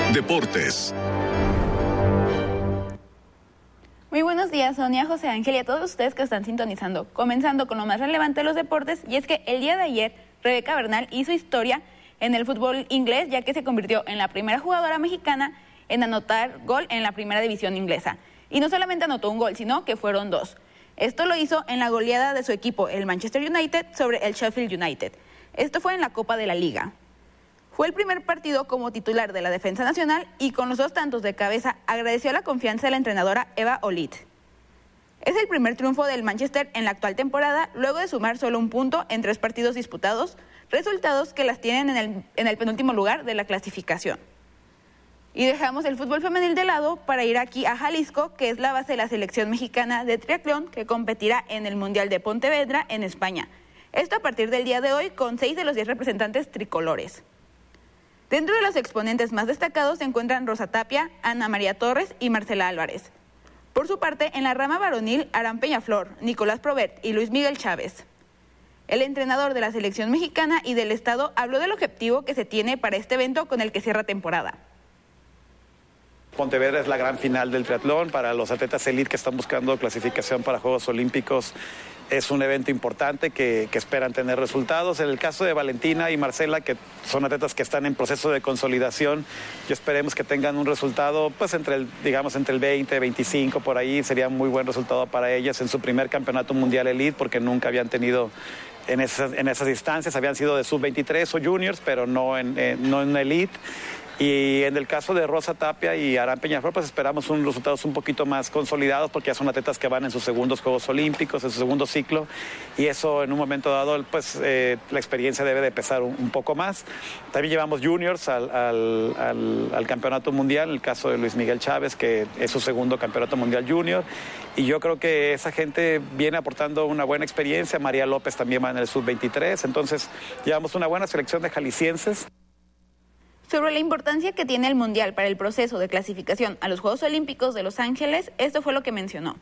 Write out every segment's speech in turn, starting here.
Deportes. Muy buenos días, Sonia, José Ángel y a todos ustedes que están sintonizando. Comenzando con lo más relevante de los deportes, y es que el día de ayer Rebeca Bernal hizo historia en el fútbol inglés, ya que se convirtió en la primera jugadora mexicana en anotar gol en la primera división inglesa. Y no solamente anotó un gol, sino que fueron dos. Esto lo hizo en la goleada de su equipo, el Manchester United, sobre el Sheffield United. Esto fue en la Copa de la Liga. Fue el primer partido como titular de la defensa nacional y con los 2 tantos de cabeza agradeció la confianza de la entrenadora Eva Olid. Es el primer triunfo del Manchester en la actual temporada, luego de sumar solo un punto en 3 partidos disputados, resultados que las tienen en el penúltimo lugar de la clasificación. Y dejamos el fútbol femenil de lado para ir aquí a Jalisco, que es la base de la selección mexicana de triatlón que competirá en el Mundial de Pontevedra en España. Esto a partir del día de hoy con 6 de los 10 representantes tricolores. Dentro de los exponentes más destacados se encuentran Rosa Tapia, Ana María Torres y Marcela Álvarez. Por su parte, en la rama varonil, Aram Peñaflor, Nicolás Probert y Luis Miguel Chávez. El entrenador de la selección mexicana y del estado habló del objetivo que se tiene para este evento con el que cierra temporada. Pontevedra es la gran final del triatlón para los atletas elite que están buscando clasificación para Juegos Olímpicos. Es un evento importante que esperan tener resultados. En el caso de Valentina y Marcela, que son atletas que están en proceso de consolidación, y esperemos que tengan un resultado, pues entre el 20, 25, por ahí, sería un muy buen resultado para ellas en su primer campeonato mundial elite, porque nunca habían tenido en esas instancias, habían sido de sub-23 o juniors, pero no en elite. Y en el caso de Rosa Tapia y Aram Peñaflor, pues esperamos unos resultados un poquito más consolidados porque ya son atletas que van en sus segundos Juegos Olímpicos, en su segundo ciclo, y eso en un momento dado, pues la experiencia debe de pesar un poco más. También llevamos juniors al campeonato mundial, en el caso de Luis Miguel Chávez, que es su segundo campeonato mundial junior, y yo creo que esa gente viene aportando una buena experiencia. María López también va en el sub-23, entonces llevamos una buena selección de jaliscienses. Sobre la importancia que tiene el Mundial para el proceso de clasificación a los Juegos Olímpicos de Los Ángeles, esto fue lo que mencionó.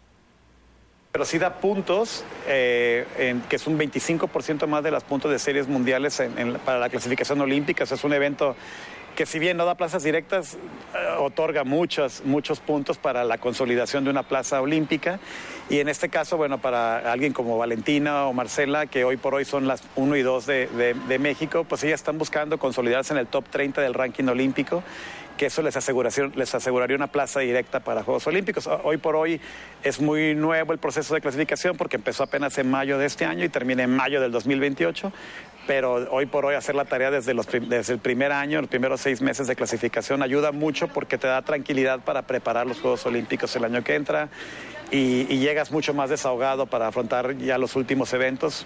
Pero sí da puntos, que es un 25% más de los puntos de series mundiales para la clasificación olímpica. O sea, es un evento que, si bien no da plazas directas, otorga muchos puntos para la consolidación de una plaza olímpica. Y en este caso, bueno, para alguien como Valentina o Marcela, que hoy por hoy son las 1 y 2 de México, pues ellas están buscando consolidarse en el top 30 del ranking olímpico, que eso les aseguraría una plaza directa para Juegos Olímpicos. Hoy por hoy es muy nuevo el proceso de clasificación porque empezó apenas en mayo de este año y termina en mayo del 2028, pero hoy por hoy hacer la tarea desde el primer año, los primeros 6 meses de clasificación, ayuda mucho porque te da tranquilidad para preparar los Juegos Olímpicos el año que entra y llegas mucho más desahogado para afrontar ya los últimos eventos.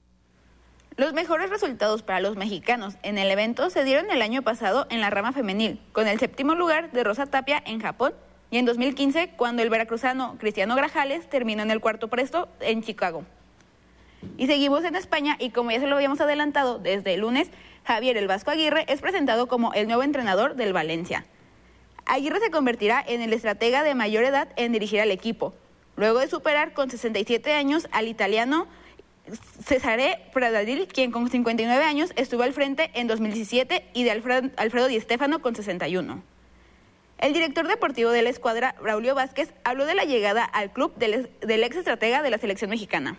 Los mejores resultados para los mexicanos en el evento se dieron el año pasado en la rama femenil, con el 7º lugar de Rosa Tapia en Japón, y en 2015 cuando el veracruzano Cristiano Grajales terminó en el 4º puesto en Chicago. Y seguimos en España, y como ya se lo habíamos adelantado desde el lunes, Javier El Vasco Aguirre es presentado como el nuevo entrenador del Valencia. Aguirre se convertirá en el estratega de mayor edad en dirigir al equipo, luego de superar con 67 años al italiano Cesare Pradadil, quien con 59 años estuvo al frente en 2017, y de Alfredo Di Stéfano con 61. El director deportivo de la escuadra, Braulio Vázquez, habló de la llegada al club del ex estratega de la selección mexicana.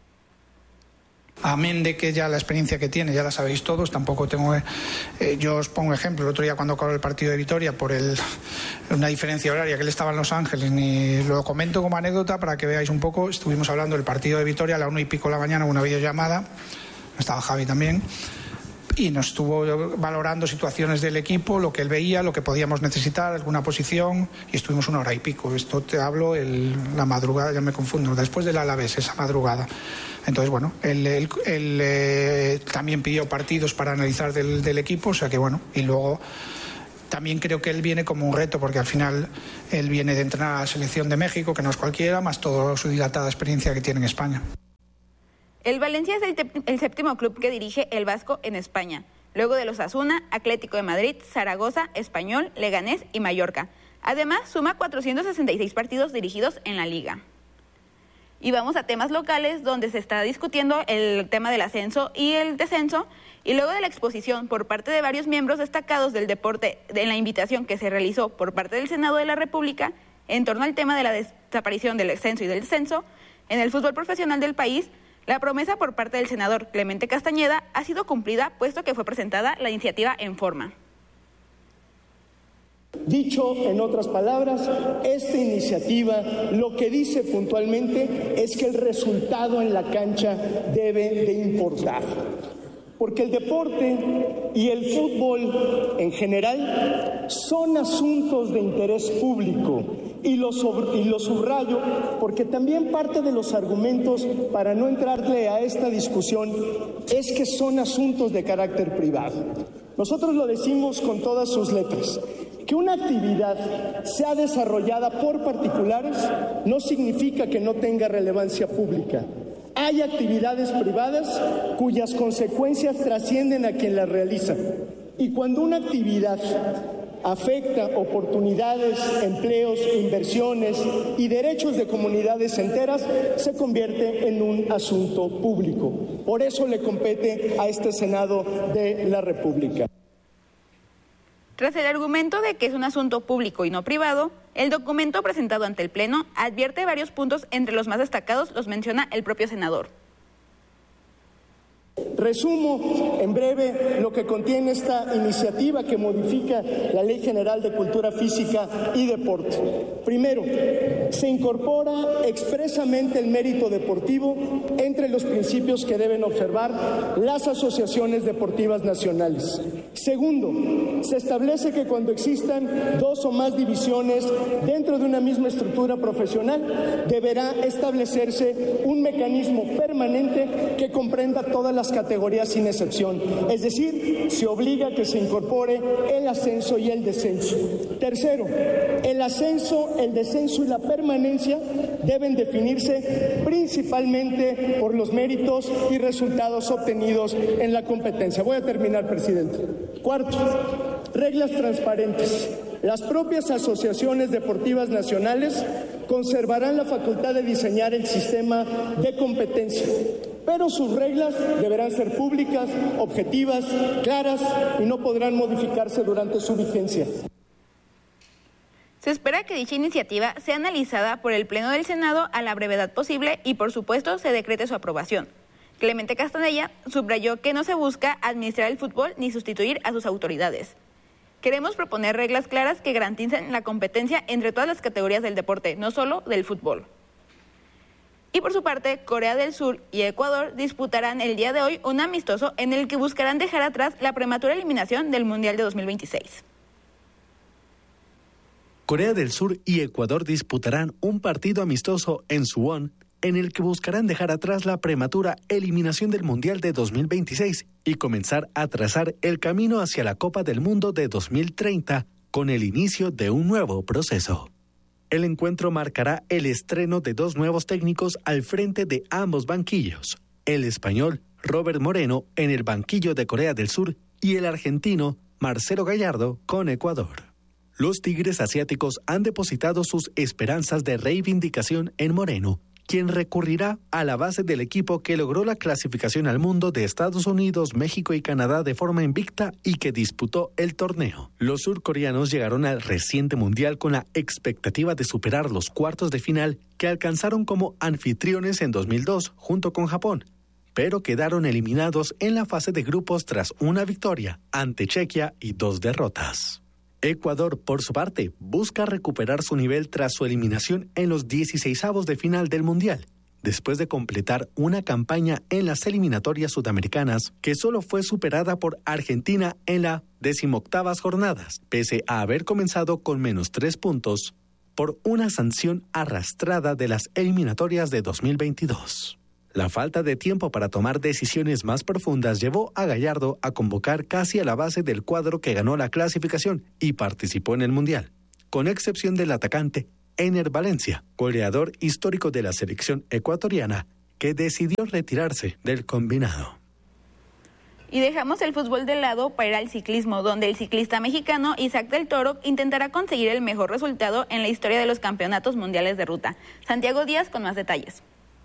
Amén de que ya la experiencia que tiene, ya la sabéis todos, tampoco tengo... yo os pongo ejemplo, el otro día cuando acabó el partido de Vitoria, por una diferencia horaria, que él estaba en Los Ángeles, ni lo comento como anécdota para que veáis un poco. Estuvimos hablando del partido de Vitoria a la 1:00 de la mañana, una videollamada, estaba Javi también, y nos estuvo valorando situaciones del equipo, lo que él veía, lo que podíamos necesitar, alguna posición, y estuvimos 1:30. Esto te hablo la madrugada, ya me confundo, después del Alavés, esa madrugada. Entonces, bueno, él también pidió partidos para analizar del equipo, o sea que bueno, y luego también creo que él viene como un reto, porque al final él viene de entrenar a la selección de México, que no es cualquiera, más toda su dilatada experiencia que tiene en España. El Valencia es el 7º club que dirige el Vasco en España, luego de los Osasuna, Atlético de Madrid, Zaragoza, Español, Leganés y Mallorca. Además, suma 466 partidos dirigidos en la liga. Y vamos a temas locales donde se está discutiendo el tema del ascenso y el descenso. Y luego de la exposición por parte de varios miembros destacados del deporte en la invitación que se realizó por parte del Senado de la República en torno al tema de la desaparición del ascenso y del descenso en el fútbol profesional del país, la promesa por parte del senador Clemente Castañeda ha sido cumplida, puesto que fue presentada la iniciativa en forma. Dicho en otras palabras, esta iniciativa lo que dice puntualmente es que el resultado en la cancha debe de importar. Porque el deporte y el fútbol en general son asuntos de interés público y lo subrayo porque también parte de los argumentos para no entrarle a esta discusión es que son asuntos de carácter privado. Nosotros lo decimos con todas sus letras. Que una actividad sea desarrollada por particulares no significa que no tenga relevancia pública. Hay actividades privadas cuyas consecuencias trascienden a quien las realiza. Y cuando una actividad afecta oportunidades, empleos, inversiones y derechos de comunidades enteras, se convierte en un asunto público. Por eso le compete a este Senado de la República. Tras el argumento de que es un asunto público y no privado, el documento presentado ante el Pleno advierte varios puntos, entre los más destacados los menciona el propio senador. Resumo en breve lo que contiene esta iniciativa que modifica la Ley General de Cultura Física y Deporte. Primero, se incorpora expresamente el mérito deportivo entre los principios que deben observar las asociaciones deportivas nacionales. Segundo, se establece que cuando existan dos o más divisiones dentro de una misma estructura profesional, deberá establecerse un mecanismo permanente que comprenda todas las categorías sin excepción. Es decir, se obliga a que se incorpore el ascenso y el descenso. Tercero, el ascenso, el descenso y la permanencia deben definirse principalmente por los méritos y resultados obtenidos en la competencia. Voy a terminar, presidente. Cuarto, reglas transparentes. Las propias asociaciones deportivas nacionales conservarán la facultad de diseñar el sistema de competencia, pero sus reglas deberán ser públicas, objetivas, claras y no podrán modificarse durante su vigencia. Se espera que dicha iniciativa sea analizada por el Pleno del Senado a la brevedad posible y, por supuesto, se decrete su aprobación. Clemente Castañeda subrayó que no se busca administrar el fútbol ni sustituir a sus autoridades. Queremos proponer reglas claras que garanticen la competencia entre todas las categorías del deporte, no solo del fútbol. Y por su parte, Corea del Sur y Ecuador disputarán el día de hoy un amistoso en el que buscarán dejar atrás la prematura eliminación del Mundial de 2026. Corea del Sur y Ecuador disputarán un partido amistoso en Suwon, en el que buscarán dejar atrás la prematura eliminación del Mundial de 2026 y comenzar a trazar el camino hacia la Copa del Mundo de 2030 con el inicio de un nuevo proceso. El encuentro marcará el estreno de dos nuevos técnicos al frente de ambos banquillos, el español Robert Moreno en el banquillo de Corea del Sur y el argentino Marcelo Gallardo con Ecuador. Los Tigres asiáticos han depositado sus esperanzas de reivindicación en Moreno, quien recurrirá a la base del equipo que logró la clasificación al mundo de Estados Unidos, México y Canadá de forma invicta y que disputó el torneo. Los surcoreanos llegaron al reciente mundial con la expectativa de superar los cuartos de final que alcanzaron como anfitriones en 2002 junto con Japón, pero quedaron eliminados en la fase de grupos tras una victoria ante Chequia y 2 derrotas. Ecuador, por su parte, busca recuperar su nivel tras su eliminación en los 16avos de final del Mundial, después de completar una campaña en las eliminatorias sudamericanas que solo fue superada por Argentina en las 18avas jornadas, pese a haber comenzado con -3 puntos por una sanción arrastrada de las eliminatorias de 2022. La falta de tiempo para tomar decisiones más profundas llevó a Gallardo a convocar casi a la base del cuadro que ganó la clasificación y participó en el Mundial, con excepción del atacante Ener Valencia, goleador histórico de la selección ecuatoriana, que decidió retirarse del combinado. Y dejamos el fútbol de lado para ir al ciclismo, donde el ciclista mexicano Isaac del Toro intentará conseguir el mejor resultado en la historia de los campeonatos mundiales de ruta. Santiago Díaz con más detalles.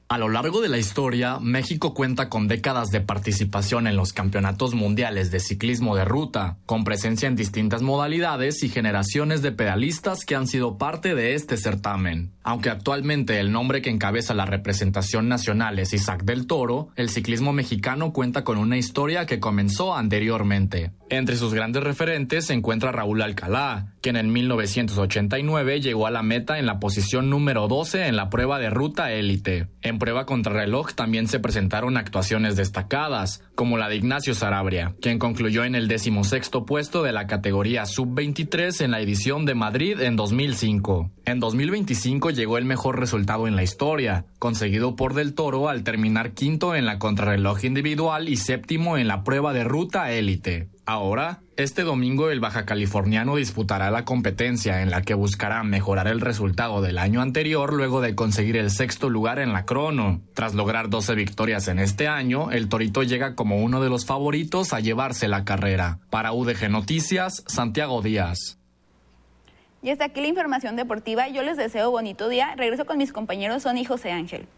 A lo largo de la historia, México cuenta con décadas de participación en los campeonatos mundiales de ciclismo de ruta, con presencia en distintas modalidades y generaciones de pedalistas que han sido parte de este certamen. Aunque actualmente el nombre que encabeza la representación nacional es Isaac del Toro, el ciclismo mexicano cuenta con una historia que comenzó anteriormente. Entre sus grandes referentes se encuentra Raúl Alcalá, quien en 1989 llegó a la meta en la posición número 12 en la prueba de ruta élite. En prueba contrarreloj también se presentaron actuaciones destacadas, como la de Ignacio Sarabria, quien concluyó en el 16º puesto de la categoría sub-23 en la edición de Madrid en 2005. En 2025 llegó el mejor resultado en la historia, conseguido por Del Toro al terminar quinto en la contrarreloj individual y séptimo en la prueba de ruta élite. Ahora, este domingo el bajacaliforniano disputará la competencia en la que buscará mejorar el resultado del año anterior luego de conseguir el 6º lugar en la crono. Tras lograr 12 victorias en este año, el torito llega como uno de los favoritos a llevarse la carrera. Para UDG Noticias, Santiago Díaz. Y hasta aquí la información deportiva. Yo les deseo bonito día. Regreso con mis compañeros Sonia y José Ángel.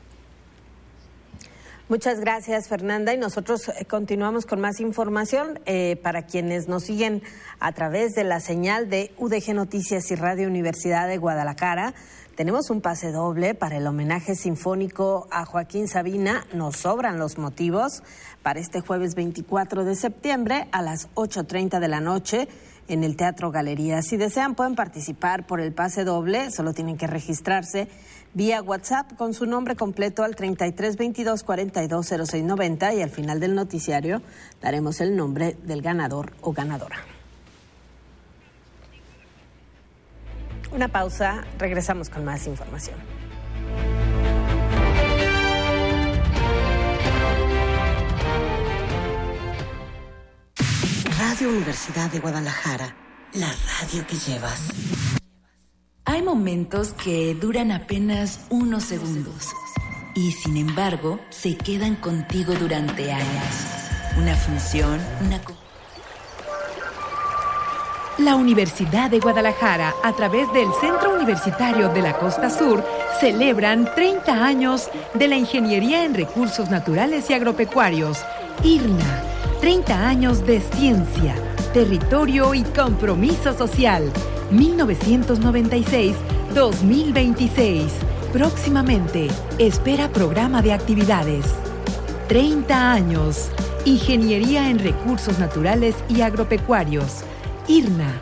Muchas gracias, Fernanda, y nosotros continuamos con más información para quienes nos siguen a través de la señal de UDG Noticias y Radio Universidad de Guadalajara. Tenemos un pase doble para el homenaje sinfónico a Joaquín Sabina. Nos sobran los motivos para este jueves 24 de septiembre a las 8:30 de la noche en el Teatro Galería. Si desean, pueden participar por el pase doble, solo tienen que registrarse vía WhatsApp con su nombre completo al 33 22 42 06 90 y al final del noticiario daremos el nombre del ganador o ganadora. Una pausa, regresamos con más información. Radio Universidad de Guadalajara, la radio que llevas. Hay momentos que duran apenas unos segundos y sin embargo se quedan contigo durante años. Una función, La Universidad de Guadalajara, a través del Centro Universitario de la Costa Sur, celebran 30 años de la Ingeniería en Recursos Naturales y Agropecuarios, IRNA. 30 años de ciencia, territorio y compromiso social. 1996-2026. Próximamente, espera programa de actividades. 30 años. Ingeniería en Recursos Naturales y Agropecuarios. IRNA.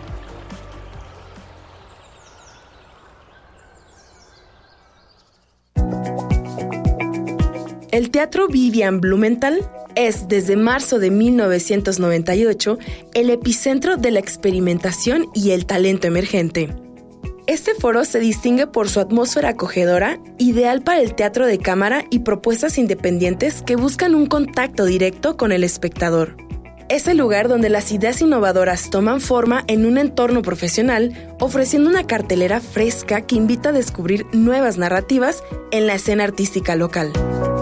El Teatro Vivian Blumenthal es, desde marzo de 1998, el epicentro de la experimentación y el talento emergente. Este foro se distingue por su atmósfera acogedora, ideal para el teatro de cámara y propuestas independientes que buscan un contacto directo con el espectador. Es el lugar donde las ideas innovadoras toman forma en un entorno profesional, ofreciendo una cartelera fresca que invita a descubrir nuevas narrativas en la escena artística local.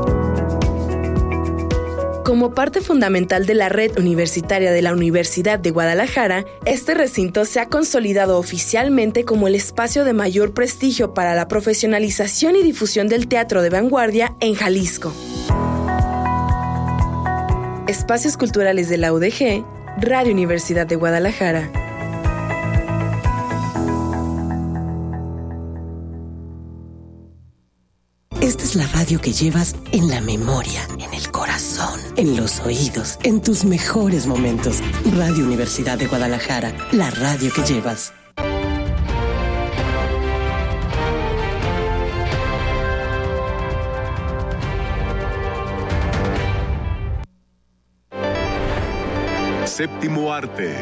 Como parte fundamental de la red universitaria de la Universidad de Guadalajara, este recinto se ha consolidado oficialmente como el espacio de mayor prestigio para la profesionalización y difusión del teatro de vanguardia en Jalisco. Espacios Culturales de la UDG, Radio Universidad de Guadalajara. Esta es la radio que llevas en la memoria, en el corazón, en los oídos, en tus mejores momentos. Radio Universidad de Guadalajara, la radio que llevas. Séptimo arte.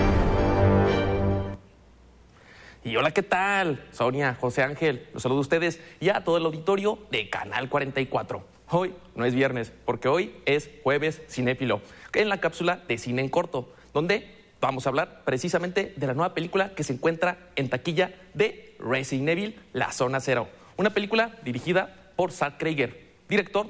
Y hola, ¿qué tal? Sonia, José Ángel, los saludo a ustedes y a todo el auditorio de Canal 44. Hoy no es viernes, porque hoy es jueves cinéfilo, en la cápsula de Cine en Corto, donde vamos a hablar precisamente de la nueva película que se encuentra en taquilla de Resident Evil, La Zona Cero. Una película dirigida por Zack Krieger, director